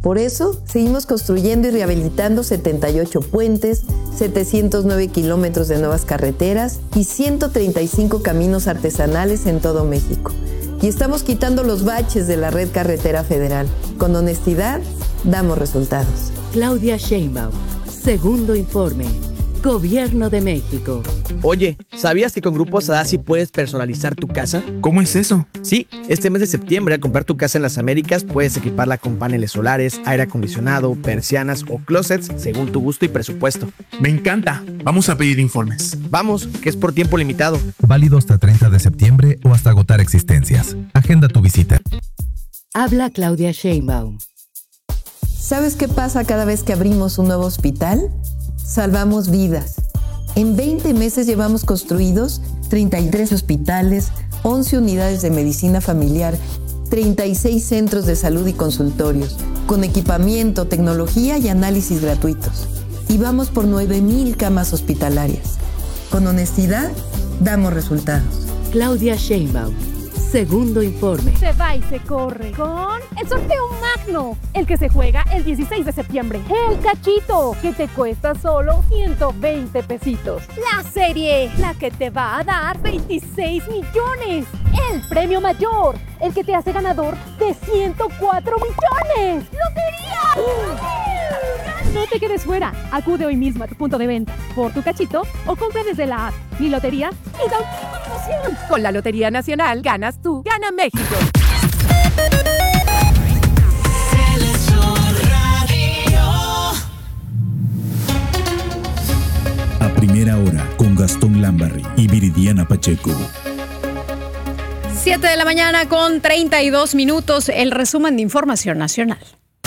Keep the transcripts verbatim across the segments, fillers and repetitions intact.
Por eso, seguimos construyendo y rehabilitando setenta y ocho puentes, setecientos nueve kilómetros de nuevas carreteras y ciento treinta y cinco caminos artesanales en todo México. Y estamos quitando los baches de la red carretera federal. Con honestidad, damos resultados. Claudia Sheinbaum, segundo informe. Gobierno de México. Oye, ¿sabías que con Grupo Sadassi puedes personalizar tu casa? ¿Cómo es eso? Sí, este mes de septiembre al comprar tu casa en las Américas puedes equiparla con paneles solares, aire acondicionado, persianas o closets según tu gusto y presupuesto. Me encanta. Vamos a pedir informes. Vamos, que es por tiempo limitado. Válido hasta treinta de septiembre o hasta agotar existencias. Agenda tu visita. Habla Claudia Sheinbaum. ¿Sabes qué pasa cada vez que abrimos un nuevo hospital? Salvamos vidas. En veinte meses llevamos construidos treinta y tres hospitales, once unidades de medicina familiar, treinta y seis centros de salud y consultorios, con equipamiento, tecnología y análisis gratuitos. Y vamos por nueve mil camas hospitalarias. Con honestidad, damos resultados. Claudia Sheinbaum, segundo informe. Se va y se corre con el sorteo magno, el que se juega el dieciséis de septiembre. El cachito, que te cuesta solo ciento veinte pesitos. La serie, la que te va a dar veintiséis millones. El premio mayor, el que te hace ganador de ciento cuatro millones. ¡Lotería! No te quedes fuera. Acude hoy mismo a tu punto de venta por tu cachito o compra desde la app Mi Lotería y da una promoción. Con la Lotería Nacional ganas tú, gana México. A primera hora con Gastón Lambarri y Viridiana Pacheco. siete de la mañana con treinta y dos minutos, el resumen de información nacional.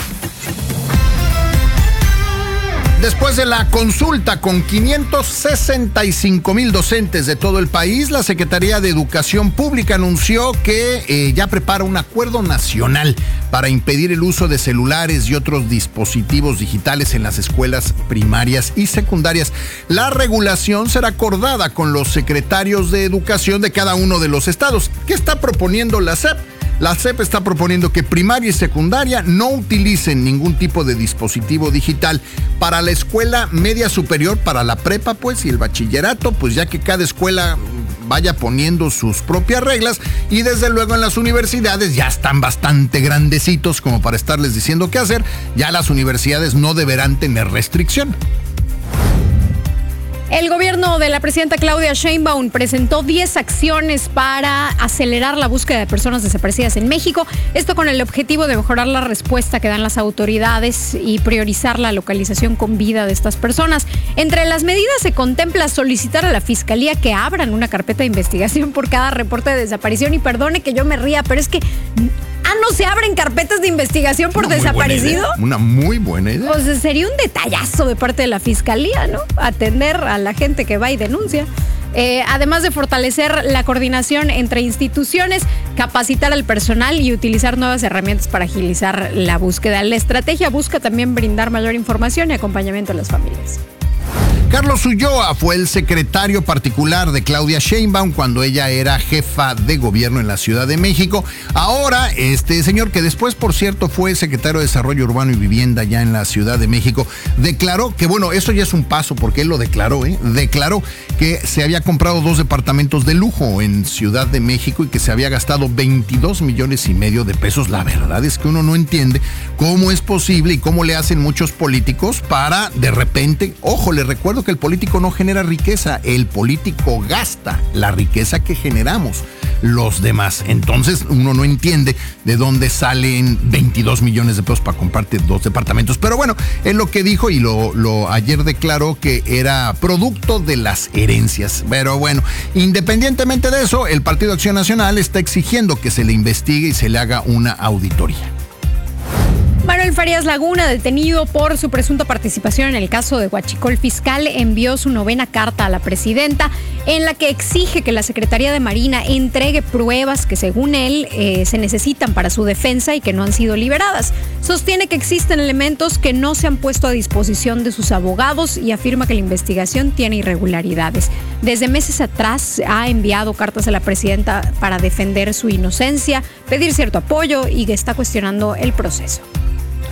Después de la consulta con quinientos sesenta y cinco mil docentes de todo el país, la Secretaría de Educación Pública anunció que eh, ya prepara un acuerdo nacional para impedir el uso de celulares y otros dispositivos digitales en las escuelas primarias y secundarias. La regulación será acordada con los secretarios de Educación de cada uno de los estados. ¿Qué está proponiendo la S E P? La S E P está proponiendo que primaria y secundaria no utilicen ningún tipo de dispositivo digital. Para la escuela media superior, para la prepa, pues, y el bachillerato, pues ya que cada escuela vaya poniendo sus propias reglas, y desde luego en las universidades ya están bastante grandecitos como para estarles diciendo qué hacer. Ya las universidades no deberán tener restricción. El gobierno de la presidenta Claudia Sheinbaum presentó diez acciones para acelerar la búsqueda de personas desaparecidas en México. Esto con el objetivo de mejorar la respuesta que dan las autoridades y priorizar la localización con vida de estas personas. Entre las medidas se contempla solicitar a la Fiscalía que abran una carpeta de investigación por cada reporte de desaparición. Y perdone que yo me ría, pero es que... Ah, ¿no se abren carpetas de investigación por Una muy desaparecido? buena idea, una muy buena idea. Pues sería un detallazo de parte de la Fiscalía, ¿no? Atender a la gente que va y denuncia. Eh, además de fortalecer la coordinación entre instituciones, capacitar al personal y utilizar nuevas herramientas para agilizar la búsqueda. La estrategia busca también brindar mayor información y acompañamiento a las familias. Carlos Ulloa fue el secretario particular de Claudia Sheinbaum cuando ella era jefa de gobierno en la Ciudad de México. Ahora, este señor, que después, por cierto, fue secretario de Desarrollo Urbano y Vivienda ya en la Ciudad de México, declaró que, bueno, eso ya es un paso porque él lo declaró, ¿eh? Declaró que se había comprado dos departamentos de lujo en Ciudad de México y que se había gastado veintidós millones y medio de pesos. La verdad es que uno no entiende cómo es posible y cómo le hacen muchos políticos para, de repente, ojo, les recuerdo que el político no genera riqueza, el político gasta la riqueza que generamos los demás. Entonces uno no entiende de dónde salen veintidós millones de pesos para comprarte dos departamentos. Pero bueno, es lo que dijo y lo, lo ayer declaró que era producto de las herencias. Pero bueno, independientemente de eso, el Partido Acción Nacional está exigiendo que se le investigue y se le haga una auditoría. Manuel Farías Laguna, detenido por su presunta participación en el caso de Huachicol Fiscal, envió su novena carta a la presidenta en la que exige que la Secretaría de Marina entregue pruebas que, según él, eh, se necesitan para su defensa y que no han sido liberadas. Sostiene que existen elementos que no se han puesto a disposición de sus abogados y afirma que la investigación tiene irregularidades. Desde meses atrás ha enviado cartas a la presidenta para defender su inocencia, pedir cierto apoyo y que está cuestionando el proceso.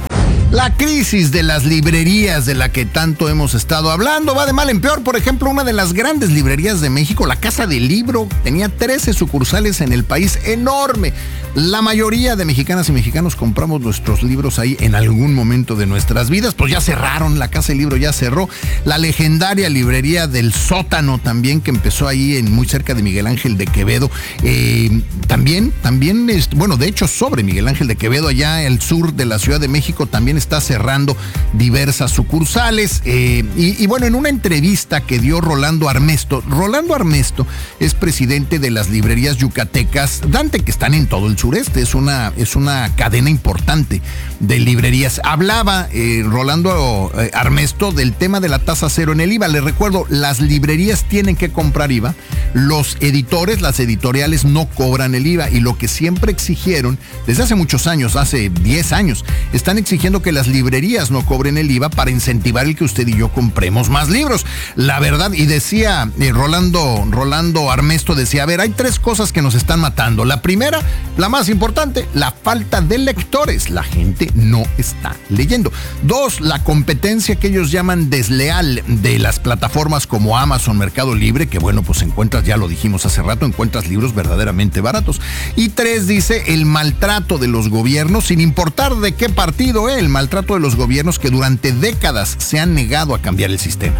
La crisis de las librerías de la que tanto hemos estado hablando va de mal en peor. Por ejemplo, una de las grandes librerías de México, la Casa del Libro, tenía trece sucursales en el país, enorme. La mayoría de mexicanas y mexicanos compramos nuestros libros ahí en algún momento de nuestras vidas. Pues ya cerraron, la Casa del Libro ya cerró. La legendaria librería del Sótano también, que empezó ahí en muy cerca de Miguel Ángel de Quevedo. Eh, también, también, es, bueno, de hecho sobre Miguel Ángel de Quevedo, allá al sur de la Ciudad de México, también está cerrando diversas sucursales. Eh, y, y bueno, en una entrevista que dio Rolando Armesto, Rolando Armesto es presidente de las librerías yucatecas Dante, que están en todo el sureste, es una, es una cadena importante de librerías. Hablaba eh, Rolando eh, Armesto del tema de la tasa cero en el I V A. Les recuerdo, las librerías tienen que comprar I V A, los editores, las editoriales no cobran el I V A, y lo que siempre exigieron desde hace muchos años, hace diez años, están exigiendo que las librerías no cobren el I V A para incentivar el que usted y yo compremos más libros. La verdad, y decía eh, Rolando, Rolando Armesto, decía, a ver, hay tres cosas que nos están matando. La primera, la más importante, la falta de lectores. La gente no está leyendo. Dos, la competencia que ellos llaman desleal de las plataformas como Amazon, Mercado Libre, que bueno, pues encuentras, ya lo dijimos hace rato, encuentras libros verdaderamente baratos. Y tres, dice, el maltrato de los gobiernos, sin importar de qué partido, eh, el maltrato de los gobiernos que durante décadas se han negado a cambiar el sistema.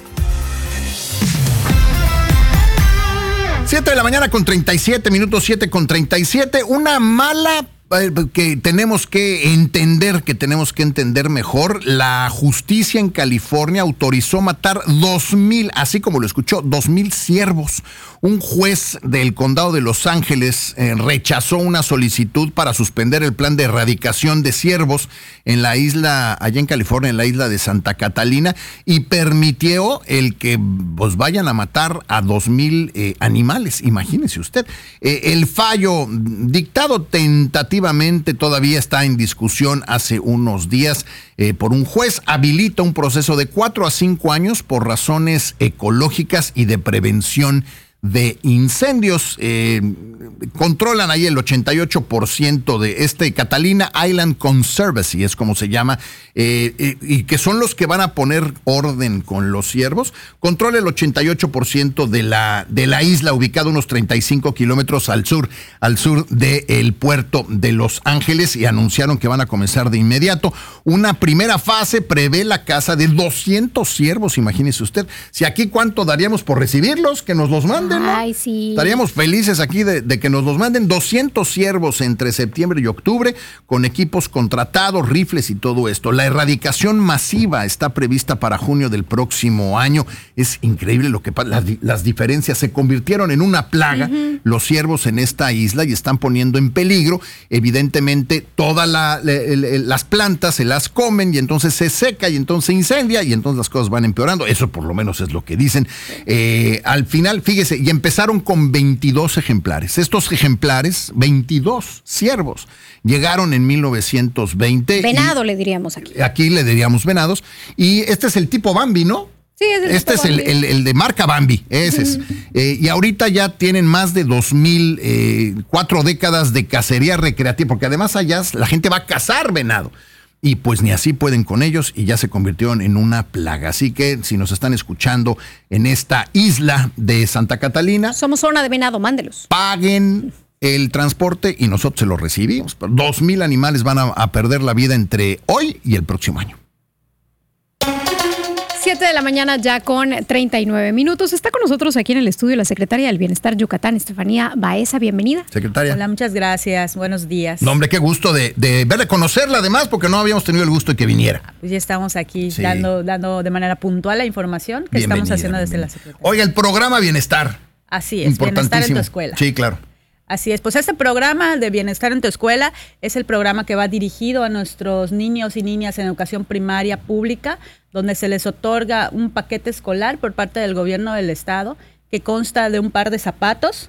siete de la mañana con treinta y siete minutos, siete con treinta y siete. Una mala eh, que tenemos que entender, que tenemos que entender mejor. La justicia en California autorizó matar dos mil, así como lo escuchó, dos mil ciervos. Un juez del condado de Los Ángeles eh, rechazó una solicitud para suspender el plan de erradicación de ciervos en la isla, allá en California, en la isla de Santa Catalina, y permitió el que pues, vayan a matar a dos mil eh, animales. Imagínese usted. Eh, el fallo dictado tentativamente todavía está en discusión hace unos días eh, por un juez. Habilita un proceso de cuatro a cinco años por razones ecológicas y de prevención de incendios. Eh, controlan ahí el ochenta y ocho por ciento de este Catalina Island Conservancy, es como se llama, eh, eh, y que son los que van a poner orden con los ciervos. Controla el ochenta y ocho por ciento de la, de la isla, ubicada unos treinta y cinco kilómetros al sur, al sur del puerto de Los Ángeles, y anunciaron que van a comenzar de inmediato. Una primera fase prevé la caza de doscientos ciervos, imagínese usted. Si aquí cuánto daríamos por recibirlos, que nos los manden. ¿No? Ay, sí. Estaríamos felices aquí de, de que nos los manden. Doscientos ciervos entre septiembre y octubre, con equipos contratados, rifles y todo esto. La erradicación masiva está prevista para junio del próximo año. Es increíble lo que pasa. Las, las diferencias se convirtieron en una plaga, uh-huh. los ciervos en esta isla, y están poniendo en peligro, evidentemente, todas la, la, la, las plantas se las comen, y entonces se seca, y entonces se incendia, y entonces las cosas van empeorando. Eso por lo menos es lo que dicen. Eh, al final, fíjese, y empezaron con veintidós ejemplares. Estos ejemplares, veintidós ciervos, llegaron en mil novecientos veinte. Venado le diríamos aquí. Aquí le diríamos venados. Y este es el tipo Bambi, ¿no? Sí, es el Este tipo es el, el, el de marca Bambi, ese es. Eh, y ahorita ya tienen más de dos mil, eh, cuatro décadas de cacería recreativa, porque además allá la gente va a cazar venado. Y pues ni así pueden con ellos, y ya se convirtieron en una plaga. Así que si nos están escuchando en esta isla de Santa Catalina, somos zona de venado, mándelos. Paguen el transporte y nosotros se lo recibimos. Dos mil animales van a, a perder la vida entre hoy y el próximo año. siete de la mañana ya con treinta y nueve minutos. Está con nosotros aquí en el estudio la secretaria del Bienestar Yucatán, Estefanía Baeza. Bienvenida. Secretaria. Hola, muchas gracias. Buenos días. No, hombre, qué gusto de, de verle, conocerla además, porque no habíamos tenido el gusto de que viniera. Pues ya estamos aquí Sí. dando, dando de manera puntual la información que Bienvenida, estamos haciendo desde bienvenida. la Secretaría. Oiga, el programa Bienestar. Así es, Bienestar en tu escuela. Sí, claro. Así es, pues este programa de Bienestar en tu escuela es el programa que va dirigido a nuestros niños y niñas en educación primaria pública, donde se les otorga un paquete escolar por parte del gobierno del estado que consta de un par de zapatos,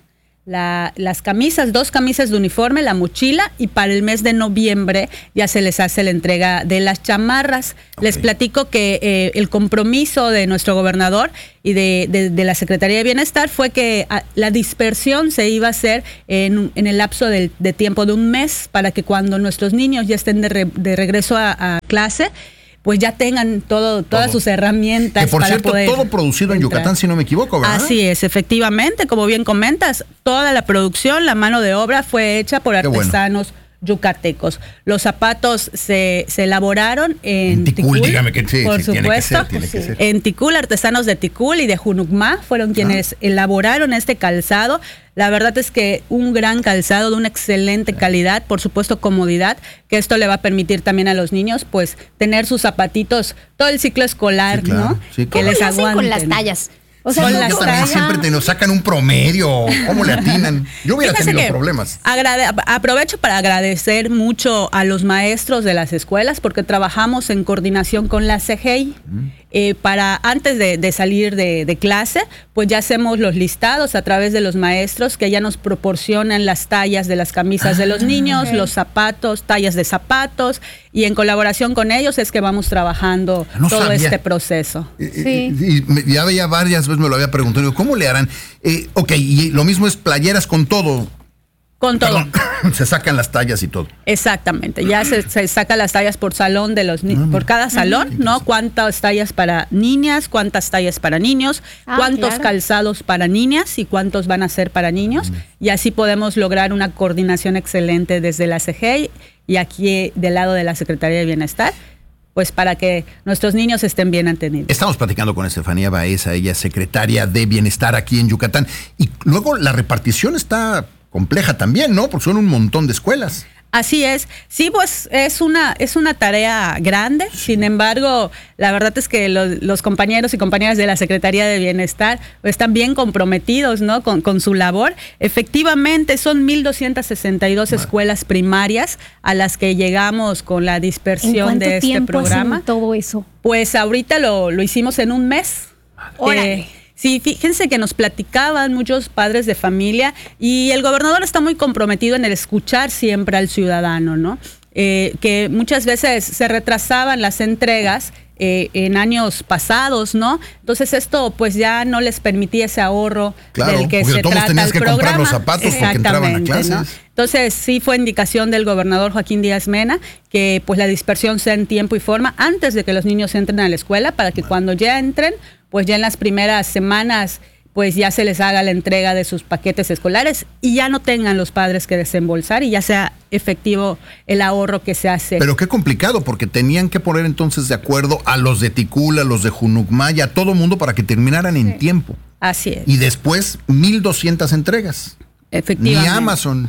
La, las camisas, dos camisas de uniforme, la mochila, y para el mes de noviembre ya se les hace la entrega de las chamarras. Okay. Les platico que eh, el compromiso de nuestro gobernador y de, de, de la Secretaría de Bienestar fue que a, la dispersión se iba a hacer en, en el lapso de, de tiempo de un mes, para que cuando nuestros niños ya estén de, re, de regreso a, a clase, pues ya tengan todo, todas todo. sus herramientas. Que por para cierto, poder todo producido en entrar. Yucatán, si no me equivoco, ¿verdad? Así es, efectivamente, como bien comentas, toda la producción, la mano de obra fue hecha por artesanos bueno. yucatecos. Los zapatos se, se elaboraron en, en Ticul, Ticul, dígame que sí, por sí, supuesto. Tiene que ser, tiene que ser. En Ticul, artesanos de Ticul y de Junucmá fueron quienes ah. elaboraron este calzado. La verdad es que un gran calzado de una excelente calidad, por supuesto comodidad, que esto le va a permitir también a los niños pues tener sus zapatitos todo el ciclo escolar, sí, claro, ¿no? Sí, claro. Que les aguanten. Con las tallas. O sea, sí, yo también siempre te nos sacan un promedio, ¿cómo le atinan? Yo hubiera Fíjese tenido problemas. Agrade, aprovecho para agradecer mucho a los maestros de las escuelas, porque trabajamos en coordinación con la C G I. Mm. Eh, para antes de, de salir de, de clase, pues ya hacemos los listados a través de los maestros que ya nos proporcionan las tallas de las camisas ah, de los niños, okay. los zapatos, tallas de zapatos, y en colaboración con ellos es que vamos trabajando no todo sabía. este proceso. Eh, sí. Y, y ya veía varias veces, me lo había preguntado, digo, ¿cómo le harán? Eh, ok, y lo mismo es playeras con todo. Con todo. Perdón, se sacan las tallas y todo. Exactamente, ya se, se saca las tallas por salón de los niños, por cada salón, ¿no? Cuántas tallas para niñas, cuántas tallas para niños, ah, cuántos claro. calzados para niñas y cuántos van a ser para niños. Mm. Y así podemos lograr una coordinación excelente desde la C G I y aquí del lado de la Secretaría de Bienestar, pues para que nuestros niños estén bien atendidos. Estamos platicando con Estefanía Baeza, ella es secretaria de Bienestar aquí en Yucatán. Y luego la repartición está compleja también, ¿no? Porque son un montón de escuelas. Así es. Sí, pues es una, es una tarea grande. Sin embargo, la verdad es que los, los compañeros y compañeras de la Secretaría de Bienestar están bien comprometidos, ¿no? Con, con su labor. Efectivamente, son mil doscientas sesenta y dos bueno. escuelas primarias a las que llegamos con la dispersión de este tiempo programa. Hacen todo eso? Pues ahorita lo, lo hicimos en un mes. Órale. Eh, Sí, fíjense que nos platicaban muchos padres de familia y el gobernador está muy comprometido en el escuchar siempre al ciudadano, ¿no? Eh, que muchas veces se retrasaban las entregas eh, en años pasados, ¿no? Entonces esto pues ya no les permitía ese ahorro claro, del que se todos trata tenías el que programa. Comprar los zapatos porque entraban a clases. ¿no? Entonces sí fue indicación del gobernador Joaquín Díaz Mena que pues la dispersión sea en tiempo y forma antes de que los niños entren a la escuela para que bueno. cuando ya entren pues ya en las primeras semanas pues ya se les haga la entrega de sus paquetes escolares y ya no tengan los padres que desembolsar y ya sea efectivo el ahorro que se hace. Pero qué complicado, porque tenían que poner entonces de acuerdo a los de Ticul, a los de Junucmá y a todo mundo para que terminaran en sí. tiempo. Así es. Y después mil doscientas entregas. Efectivamente. Ni Amazon.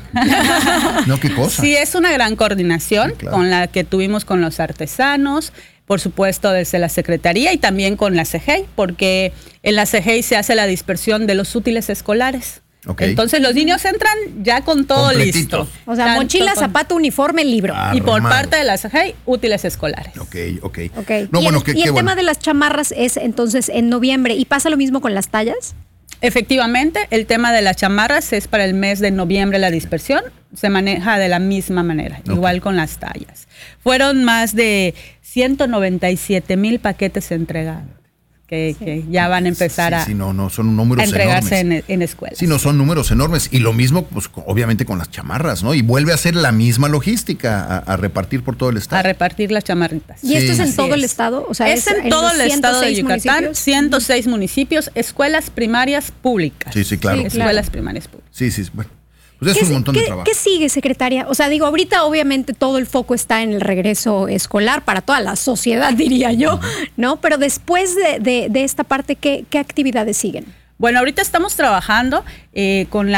No, qué cosa. Sí, es una gran coordinación sí, claro. con la que tuvimos con los artesanos, por supuesto desde la Secretaría y también con la C G I, porque en la C G I se hace la dispersión de los útiles escolares. Okay. Entonces los niños entran ya con todo completitos. listo. O sea, Tanto mochila, con... zapato, uniforme, libro. Ah, y por hermano. parte de la C G I, útiles escolares. Ok, ok. okay. No, y bueno, el, qué, y qué el bueno. tema de las chamarras es entonces en noviembre. ¿Y pasa lo mismo con las tallas? Efectivamente, el tema de las chamarras es para el mes de noviembre la dispersión, se maneja de la misma manera, okay. igual con las tallas. Fueron más de ciento noventa y siete mil paquetes entregados, que, sí. que ya van a empezar sí, a, sí, no, no, son números a entregarse enormes. En, en escuelas. Sí, no, son números enormes. Y lo mismo, pues obviamente con las chamarras, ¿no? Y vuelve a ser la misma logística, a, a repartir por todo el estado. A repartir las chamarritas. ¿Y sí. esto es en Así todo es. el estado? O sea, es, es en, en todo el estado de Yucatán, municipios? ciento seis municipios, escuelas primarias públicas. Sí, sí, claro. Sí, claro. Escuelas primarias públicas. Sí, sí, bueno. Pues es un montón ¿qué, de trabajo. ¿Qué sigue, secretaria? O sea, digo, ahorita obviamente todo el foco está en el regreso escolar para toda la sociedad, diría yo, ¿no? Pero después de, de, de esta parte, ¿qué, qué actividades siguen? Bueno, ahorita estamos trabajando eh, con la